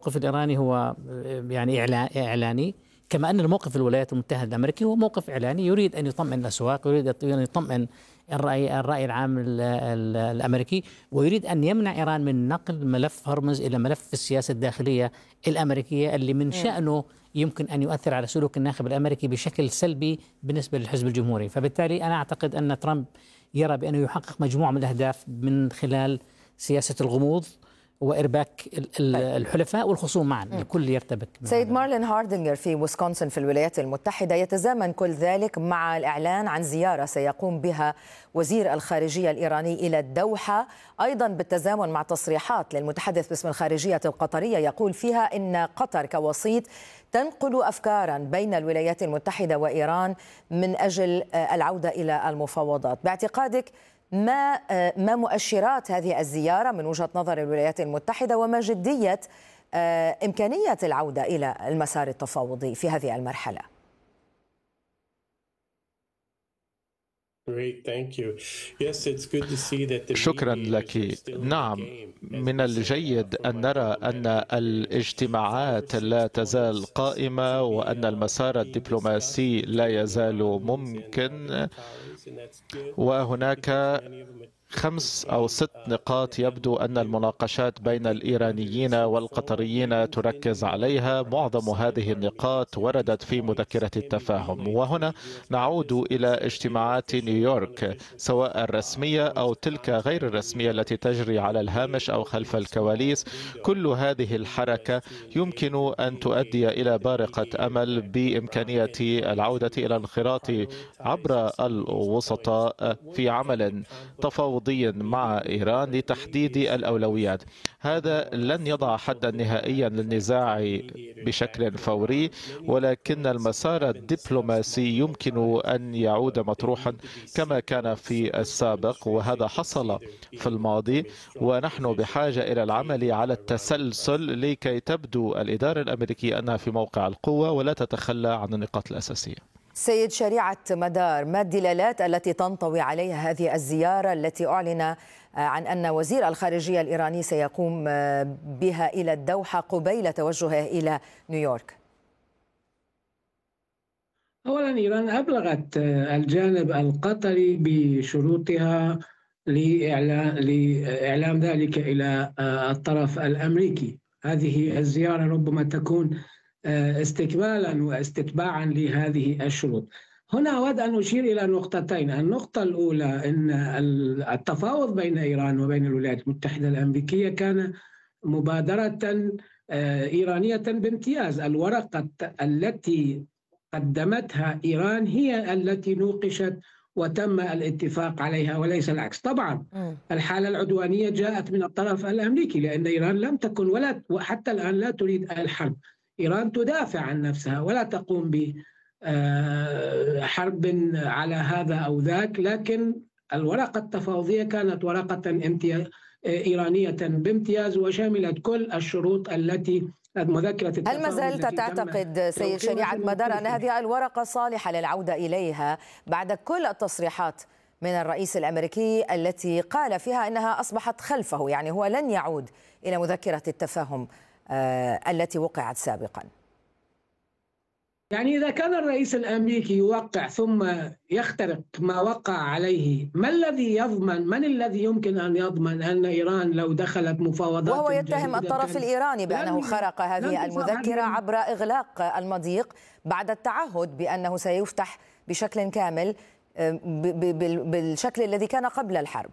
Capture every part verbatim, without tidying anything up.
الموقف الإيراني هو يعني إعلاني، كما أن الموقف الولايات المتحدة الأمريكية هو موقف إعلاني يريد أن يطمئن الأسواق، يريد أن يطمئن الرأي الرأي العام الأمريكي، ويريد أن يمنع إيران من نقل ملف هرمز إلى ملف السياسة الداخلية الأمريكية اللي من شأنه يمكن أن يؤثر على سلوك الناخب الأمريكي بشكل سلبي بالنسبة للحزب الجمهوري. فبالتالي أنا أعتقد أن ترامب يرى بأنه يحقق مجموعة من الأهداف من خلال سياسة الغموض وإرباك الحلفاء والخصوم معا. الكل يرتبك. سيد مارلين هاردينغر في ويسكونسن في الولايات المتحدة يتزامن كل ذلك مع الإعلان عن زيارة سيقوم بها وزير الخارجية الإيراني إلى الدوحة، أيضا بالتزامن مع تصريحات للمتحدث باسم الخارجية القطرية يقول فيها إن قطر كوسيط تنقل أفكارا بين الولايات المتحدة وإيران من أجل العودة إلى المفاوضات. باعتقادك ما ما مؤشرات هذه الزيارة من وجهة نظر الولايات المتحدة، وما جدية إمكانية العودة إلى المسار التفاوضي في هذه المرحلة؟ شكرا لك. نعم، من الجيد أن نرى أن الاجتماعات لا تزال قائمة وأن المسار الدبلوماسي لا يزال ممكن، وهناك خمس أو ست نقاط يبدو أن المناقشات بين الإيرانيين والقطريين تركز عليها. معظم هذه النقاط وردت في مذكرة التفاهم، وهنا نعود إلى اجتماعات نيويورك سواء الرسمية أو تلك غير الرسمية التي تجري على الهامش أو خلف الكواليس. كل هذه الحركة يمكن أن تؤدي إلى بارقة أمل بإمكانية العودة إلى الانخراط عبر الوسطاء في عمل تفاوضي مع إيران لتحديد الأولويات. هذا لن يضع حدا نهائيا للنزاع بشكل فوري، ولكن المسار الدبلوماسي يمكن أن يعود مطروحا كما كان في السابق، وهذا حصل في الماضي، ونحن بحاجة إلى العمل على التسلسل لكي تبدو الإدارة الأمريكية أنها في موقع القوة ولا تتخلى عن النقاط الأساسية. سيد شريعة مدار، ما الدلالات التي تنطوي عليها هذه الزيارة التي أعلن عن أن وزير الخارجية الإيراني سيقوم بها إلى الدوحة قبيل توجهه إلى نيويورك؟ أولا، إيران أبلغت الجانب القطري بشروطها لإعلام, لإعلام ذلك إلى الطرف الأمريكي. هذه الزيارة ربما تكون استكمالا واستتباعا لهذه الشروط. هنا أود أن أشير إلى نقطتين. النقطة الأولى أن التفاوض بين إيران وبين الولايات المتحدة الأمريكية كان مبادرة إيرانية بامتياز. الورقة التي قدمتها إيران هي التي نوقشت وتم الاتفاق عليها وليس العكس. طبعا الحالة العدوانية جاءت من الطرف الأمريكي، لأن إيران لم تكن ولا وحتى الآن لا تريد الحرب. إيران تدافع عن نفسها ولا تقوم بحرب على هذا أو ذاك، لكن الورقة التفاوضية كانت ورقة امتياز إيرانية بامتياز وشملت كل الشروط التي مذكرة التفاوض. هل ما زلت تعتقد سيد شريعة مدار أن هذه الورقة صالحة للعودة إليها بعد كل التصريحات من الرئيس الأمريكي التي قال فيها أنها أصبحت خلفه، يعني هو لن يعود إلى مذكرة التفاهم التي وقعت سابقا؟ يعني إذا كان الرئيس الأمريكي يوقع ثم يخترق ما وقع عليه، ما الذي يضمن من الذي يمكن أن يضمن أن إيران لو دخلت مفاوضات؟ وهو يتهم الطرف الإيراني بأنه خرق هذه المذكرة عبر إغلاق المضيق بعد التعهد بأنه سيفتح بشكل كامل بالشكل الذي كان قبل الحرب.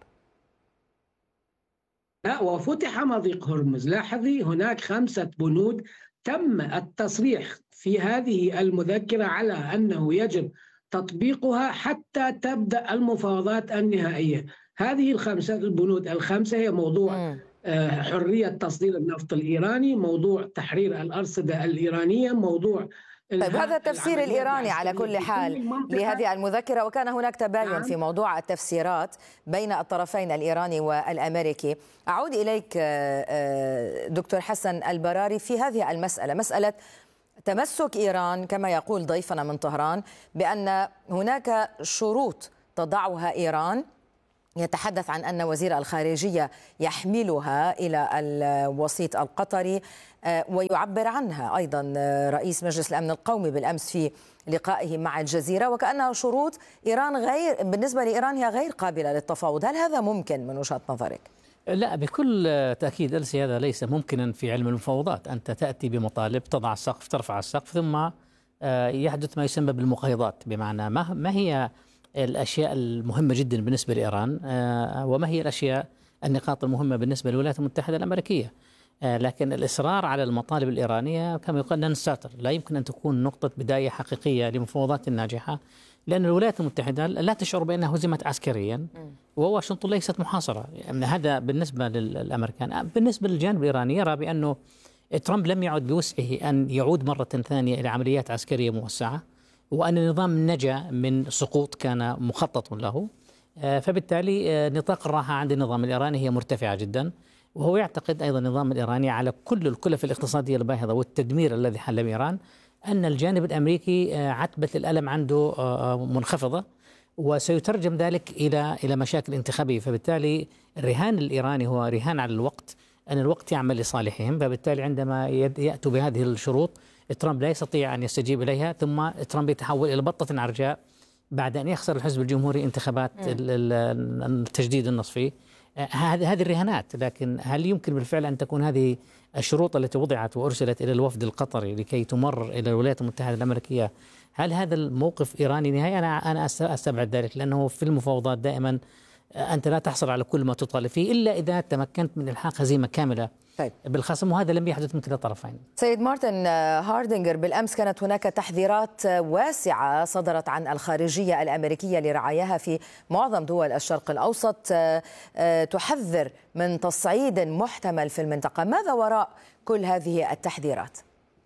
لا، وفتح مضيق هرمز. لاحظي، هناك خمسة بنود تم التصريح في هذه المذكرة على أنه يجب تطبيقها حتى تبدأ المفاوضات النهائية. هذه الخمسة البنود الخمسة هي موضوع حرية تصدير النفط الإيراني، موضوع تحرير الأرصدة الإيرانية، موضوع طيب هذا التفسير الإيراني على كل حال لهذه المذكرة، وكان هناك تباين في موضوع التفسيرات بين الطرفين الإيراني والأمريكي. أعود إليك دكتور حسن البراري في هذه المسألة، مسألة تمسك إيران كما يقول ضيفنا من طهران بأن هناك شروط تضعها إيران يتحدث عن أن وزير الخارجية يحملها إلى الوسيط القطري ويعبر عنها أيضا رئيس مجلس الأمن القومي بالأمس في لقائه مع الجزيرة، وكأنها شروط إيران غير بالنسبة لإيران هي غير قابلة للتفاوض. هل هذا ممكن من وجهة نظرك؟ لا، بكل تأكيد ألسي هذا ليس ممكنا في علم المفاوضات. أنت تأتي بمطالب، تضع السقف، ترفع السقف، ثم يحدث ما يسمى بالمقايضات، بمعنى ما ما هي الأشياء المهمة جدا بالنسبة لإيران وما هي الأشياء النقاط المهمة بالنسبة للولايات المتحدة الأمريكية. لكن الإصرار على المطالب الإيرانية كما يقال نون ستارتر، لا يمكن أن تكون نقطة بداية حقيقية لمفاوضات ناجحة، لأن الولايات المتحدة لا تشعر بأنها هزمت عسكريا وواشنطن ليست محاصرة. يعني هذا بالنسبة للأمريكان. بالنسبة للجانب الإيراني يرى بأنه ترامب لم يعد بوسعه أن يعود مرة ثانية إلى عمليات عسكرية موسعة، وأن النظام نجا من سقوط كان مخطط له، فبالتالي نطاق الراحة عند النظام الإيراني هي مرتفعة جدا. وهو يعتقد أيضا النظام الإيراني على كل الكلف الاقتصادية الباهظة والتدمير الذي حل بإيران أن الجانب الأمريكي عتبة الألم عنده منخفضة، وسيترجم ذلك إلى إلى مشاكل انتخابية. فبالتالي الرهان الإيراني هو رهان على الوقت، أن الوقت يعمل لصالحهم. فبالتالي عندما يأتوا بهذه الشروط ترامب لا يستطيع أن يستجيب إليها، ثم ترامب يتحول إلى بطة عرجاء بعد أن يخسر الحزب الجمهوري انتخابات التجديد النصفي. هذه هذه الرهانات. لكن هل يمكن بالفعل أن تكون هذه الشروط التي وضعت وأرسلت إلى الوفد القطري لكي تمرر إلى الولايات المتحدة الأمريكية، هل هذا الموقف إيراني نهائي؟ أنا أنا أستبعد ذلك، لأنه في المفاوضات دائما أنت لا تحصل على كل ما تطالب فيه إلا إذا تمكنت من إلحاق هزيمة كاملة طيب. بالخصم، وهذا لم يحدث من كلا الطرفين. سيد مارتن هاردينجر، بالأمس كانت هناك تحذيرات واسعة صدرت عن الخارجية الأمريكية لرعاياها في معظم دول الشرق الأوسط تحذر من تصعيد محتمل في المنطقة. ماذا وراء كل هذه التحذيرات؟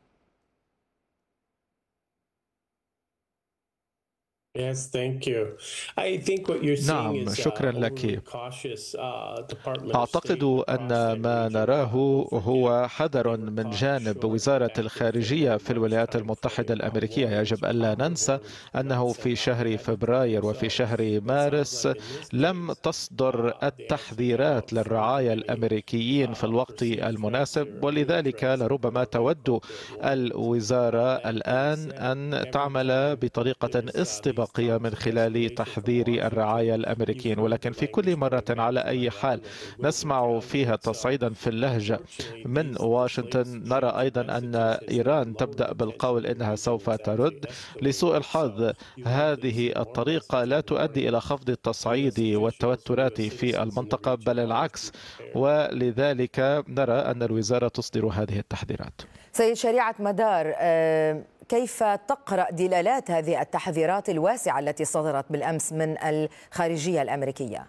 Yes, thank you. I think what you're seeing نعم، is شكرا uh, لك. cautious uh, Department of أعتقد State أن ما نراه هو حذر من جانب وزارة الخارجية في الولايات المتحدة الأمريكية. يجب ألا ننسى أنه في شهر فبراير وفي شهر مارس لم تصدر التحذيرات للرعايا الأمريكيين في الوقت المناسب، ولذلك لربما تود الوزارة الآن أن تعمل بطريقة استباقية من خلال تحذير الرعايا الأمريكيين. ولكن في كل مرة على أي حال نسمع فيها تصعيدا في اللهجة من واشنطن، نرى أيضا أن إيران تبدأ بالقول إنها سوف ترد. لسوء الحظ هذه الطريقة لا تؤدي إلى خفض التصعيد والتوترات في المنطقة، بل العكس، ولذلك نرى أن الوزارة تصدر هذه التحذيرات. سيد شريعة مدار، كيف تقرأ دلالات هذه التحذيرات الواسعة التي صدرت بالأمس من الخارجية الأمريكية؟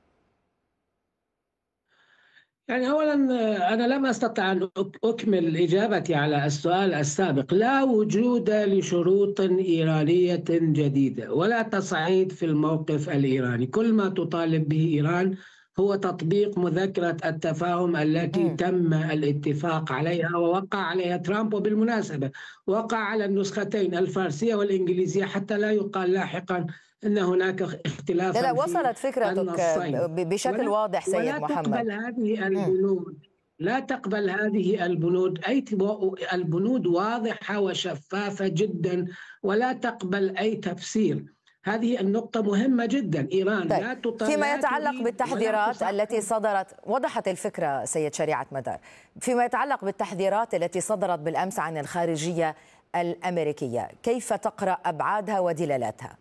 يعني أولا أنا لم أستطع أن أكمل إجابتي على السؤال السابق. لا وجود لشروط إيرانية جديدة ولا تصعيد في الموقف الإيراني. كل ما تطالب به إيران هو تطبيق مذكرة التفاهم التي م. تم الاتفاق عليها ووقع عليها ترامب، وبالمناسبة وقع على النسختين الفارسية والإنجليزية حتى لا يقال لاحقا أن هناك اختلاف. لا, لا وصلت فكرتك بشكل واضح سيد ولا محمد. تقبل هذه البنود لا تقبل هذه البنود أي البنود واضحة وشفافة جدا، ولا تقبل أي تفسير. هذه النقطة مهمة جدا. إيران طيب. لا تطلع فيما يتعلق بالتحذيرات التي صدرت، وضحت الفكرة سيد شريعة مدار، فيما يتعلق بالتحذيرات التي صدرت بالأمس عن الخارجية الأمريكية، كيف تقرأ أبعادها ودلالاتها؟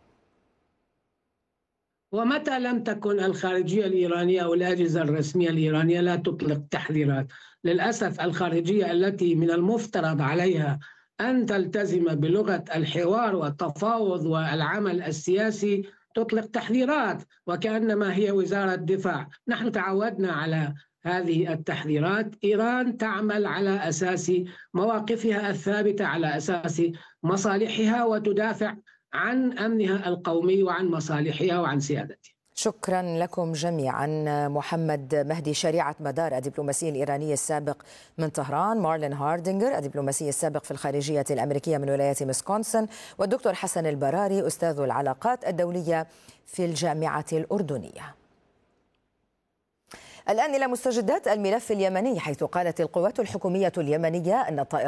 ومتى لم تكن الخارجية الإيرانية أو الأجهزة الرسمية الإيرانية لا تطلق تحذيرات؟ للأسف الخارجية التي من المفترض عليها أن تلتزم بلغة الحوار والتفاوض والعمل السياسي تطلق تحذيرات وكأنما هي وزارة دفاع. نحن تعودنا على هذه التحذيرات. إيران تعمل على أساس مواقفها الثابتة، على أساس مصالحها، وتدافع عن أمنها القومي وعن مصالحها وعن سيادتها. شكرا لكم جميعا. محمد مهدي شريعة مدار الدبلوماسي الإيراني السابق من طهران، مارلين هاردينجر الدبلوماسي السابق في الخارجية الأمريكية من ولاية ويسكونسن، والدكتور حسن البراري أستاذ العلاقات الدولية في الجامعة الأردنية. الآن إلى مستجدات الملف اليمني، حيث قالت القوات الحكومية اليمنية أن الطائرات